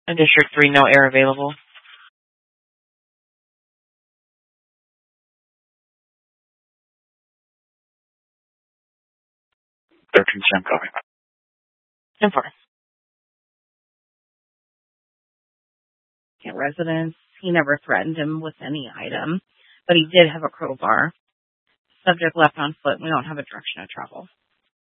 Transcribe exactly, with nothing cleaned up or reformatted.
In District three, no air available. thirteen Sam copy. ten four. Yeah, residence. He never threatened him with any item, but he did have a crowbar. Subject left on foot. We don't have a direction of travel.